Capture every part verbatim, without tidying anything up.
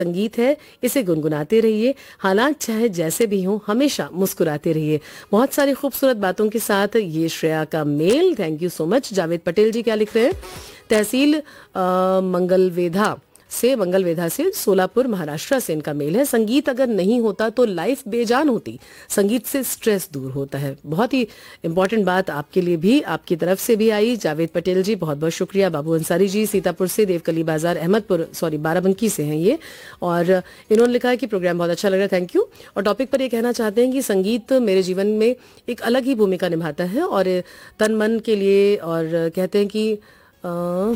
संगीत है, इसे गुनगुनाते रहिए, हालात चाहे जैसे भी हों, हमेशा मुस्कुराते रहिए। बहुत सारी खूबसूरत बातों के साथ ये श्रेया का mail, thank you so much. Javed Patel जी क्या लिख रहे हैं? तहसील अ, मंगलवेधा से मंगलवेधा से सोलापुर महाराष्ट्र से इनका मेल है। संगीत अगर नहीं होता तो लाइफ बेजान होती, संगीत से स्ट्रेस दूर होता है। बहुत ही इंपॉर्टेंट बात आपके लिए भी, आपकी तरफ से भी आई। जावेद पटेल जी बहुत बहुत शुक्रिया। बाबू अंसारी जी सीतापुर से, देवकली बाजार अहमदपुर सॉरी बाराबंकी से हैं ये, और इन्होंने लिखा है कि प्रोग्राम बहुत अच्छा लग रहा है, थैंक यू। और टॉपिक पर ये कहना चाहते हैं कि संगीत मेरे जीवन में एक अलग ही भूमिका निभाता है और तन मन के लिए, और कहते हैं कि आ,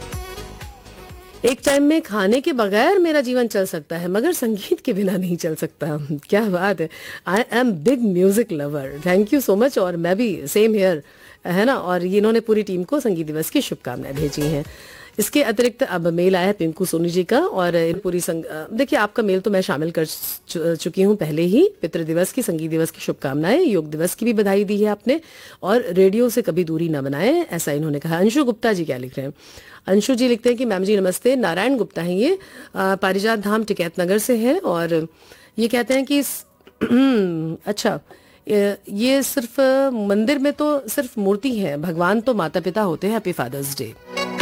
एक टाइम में खाने के बगैर मेरा जीवन चल सकता है मगर संगीत के बिना नहीं चल सकता। क्या बात है, I am big music lover, thank you so much. और मैं भी सेम हियर, है ना। और ये इन्होंने पूरी टीम को संगीत दिवस की शुभकामनाएं भेजी हैं। इसके अतिरिक्त अब मेल आया है पिंकू सोनी जी का, और पूरी संग देखिए आपका मेल तो मैं शामिल कर चुकी हूँ पहले ही। पितृ दिवस की, संगीत दिवस की शुभकामनाएं, योग दिवस की भी बधाई दी है आपने, और रेडियो से कभी दूरी न बनाए, ऐसा इन्होंने कहा। अंशु गुप्ता जी क्या लिख रहे हैं? अंशु जी लिखते हैं कि मैम जी नमस्ते, नारायण गुप्ता हैं ये, पारिजात धाम टिकैत नगर से है, और ये कहते हैं कि अच्छा ये सिर्फ मंदिर में तो सिर्फ मूर्ति है, भगवान तो माता पिता होते हैं, हैप्पी फादर्स डे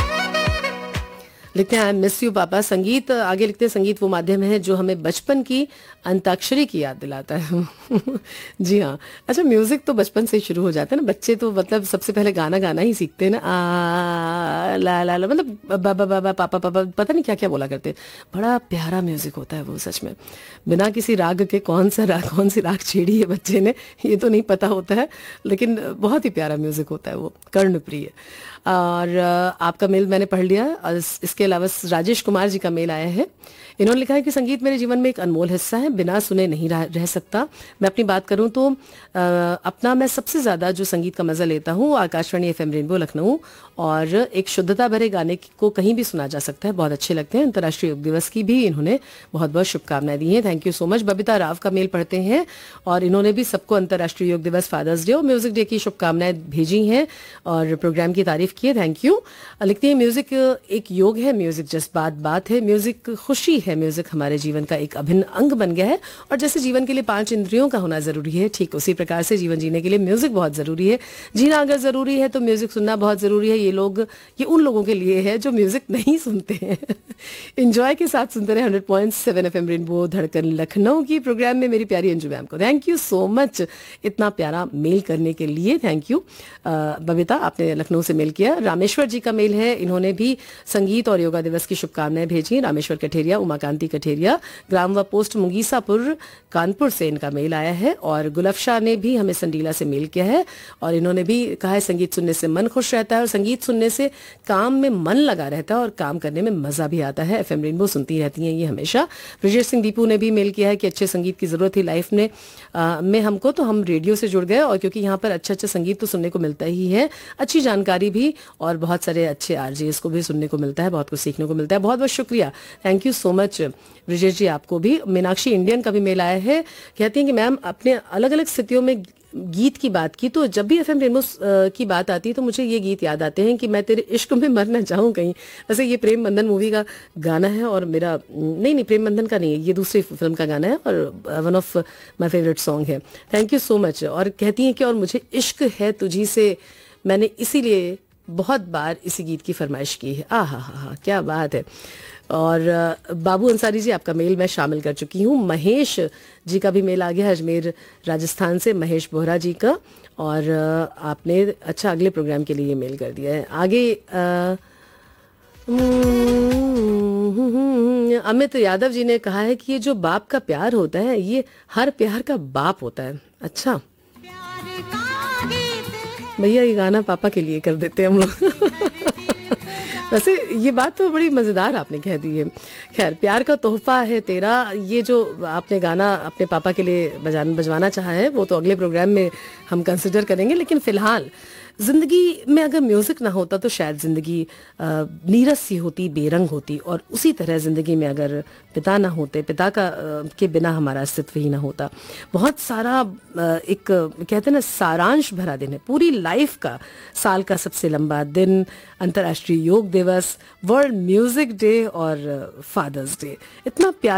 लिखते हैं। आई मिस यू पापा। संगीत आगे लिखते हैं, संगीत वो माध्यम है जो हमें बचपन की अंताक्षरी की याद दिलाता है। जी हाँ, अच्छा म्यूजिक तो बचपन से ही शुरू हो जाता है ना, बच्चे तो मतलब सबसे पहले गाना गाना ही सीखते हैं ना, आ ला ला ला, मतलब बाबा बाबा पापा पापा पता नहीं क्या क्या बोला करते। बड़ा प्यारा म्यूजिक होता है वो सच में, बिना किसी राग के कौन सा राग कौन सी राग छेड़ी है बच्चे ने ये तो नहीं पता होता है, लेकिन बहुत ही प्यारा म्यूजिक होता है वो, कर्णप्रिय। और आपका मेल मैंने पढ़ लिया। और इसके अलावा राजेश कुमार जी का मेल आया है, इन्होंने लिखा है कि संगीत मेरे जीवन में एक अनमोल हिस्सा है, बिना सुने नहीं रह, रह सकता। मैं अपनी बात करूं तो आ, अपना मैं सबसे ज़्यादा जो संगीत का मज़ा लेता हूँ Akashvani F M rainbow Lucknow, और एक शुद्धता भरे गाने को कहीं भी सुना जा सकता है, बहुत अच्छे लगते हैं। अंतर्राष्ट्रीय योग दिवस की भी इन्होंने बहुत बहुत शुभकामनाएं दी हैं, thank you so much. Babita Rao का मेल पढ़ते हैं, और इन्होंने भी सबको अंतर्राष्ट्रीय योग दिवस, फादर्स डे और म्यूजिक डे की शुभकामनाएं भेजी हैं, और प्रोग्राम की तारीफ की है, थैंक यू। लिखती है म्यूजिक एक योग है, म्यूजिक जज्बात बात है, म्यूजिक खुशी है, म्यूजिक हमारे जीवन का एक अभिन्न अंग बन गया है। और जैसे जीवन के लिए पांच इंद्रियों का होना जरूरी है, ठीक उसी प्रकार से जीवन जीने के लिए म्यूजिक बहुत जरूरी है। जीना अगर जरूरी है तो म्यूजिक सुनना बहुत जरूरी है। ये लोग ये उन लोगों के लिए है जो म्यूजिक नहीं सुनते हैं। एंजॉय के साथ सुनते रहे hundred point seven F M rainbow धड़कन लखनऊ की प्रोग्राम में मेरी प्यारी अंजू मैम को थैंक यू सो मच इतना प्यारा मेल करने के लिए, थैंक यू। बबीता आपने लखनऊ से मेल किया। रामेश्वर जी का मेल है, इन्होंने भी संगीत और योगा दिवस की शुभकामनाएं भेजी। रामेश्वर कठेरिया, उमाकांति कठेरिया, ग्राम व पोस्ट मुगीसापुर कानपुर से इनका मेल आया है। और गुलफशाह ने भी हमें संडीला से मेल किया है, और इन्होंने भी कहा है संगीत सुनने से मन खुश रहता है, और संगीत सुनने से काम में मन लगा रहता है और काम करने में मजा भी आता है। एफएम रेनबो सुनती रहती हैं ये हमेशा। ब्रिजेश सिंह दीपू ने भी मेल किया है कि अच्छे संगीत की जरूरत थी लाइफ में आ, में हमको, तो हम रेडियो से जुड़ गए, और क्योंकि यहाँ पर अच्छा अच्छा संगीत तो सुनने को मिलता ही है, अच्छी जानकारी भी, और बहुत सारे अच्छे आरजेएस को भी सुनने को मिलता है, बहुत कुछ सीखने को मिलता है। बहुत बहुत शुक्रिया, thank you so much Brijesh जी आपको भी। मीनाक्षी इंडियन का भी मेल आया है, कहती हैं कि मैम अपने अलग अलग स्थितियों में गीत की बात की, तो जब भी एफएम रेनबो की बात आती है तो मुझे ये गीत याद आते हैं कि मैं तेरे इश्क में मर न जाऊं कहीं। वैसे ये प्रेम बंधन मूवी का गाना है, और मेरा नहीं नहीं प्रेम बंधन का नहीं है, ये दूसरी फिल्म का गाना है, और one of my favourite song है, थैंक यू सो मच। और कहती हैं कि और मुझे इश्क है तुझी से, मैंने इसीलिए बहुत बार इसी गीत की फरमाइश की है। आ हा हा हा क्या बात है। और बाबू अंसारी जी आपका मेल मैं शामिल कर चुकी हूँ। महेश जी का भी मेल आ गया, अजमेर राजस्थान से महेश बोहरा जी का, और आपने अच्छा अगले प्रोग्राम के लिए मेल कर दिया है। आगे आ, अमित यादव जी ने कहा है कि ये जो बाप का प्यार होता है ये हर प्यार का बाप होता है। अच्छा भैया ये गाना पापा के लिए कर देते हैं हम लोग। वैसे ये बात तो बड़ी मज़ेदार आपने कह दी है। खैर, प्यार का तोहफा है तेरा, ये जो आपने गाना अपने पापा के लिए बजान बजवाना चाहा है वो तो अगले प्रोग्राम में हम कंसिडर करेंगे, लेकिन फिलहाल जिंदगी में अगर म्यूजिक ना होता तो शायद जिंदगी अ, नीरस सी होती, बेरंग होती, और उसी तरह जिंदगी में अगर पिता ना होते, पिता का अ, के बिना हमारा अस्तित्व ही ना होता। बहुत सारा अ, एक कहते हैं ना सारांश भरा दिन है पूरी लाइफ का, साल का सबसे लंबा दिन, अंतर्राष्ट्रीय योग दिवस, वर्ल्ड म्यूजिक डे और फादर्स डे। इतना प्यार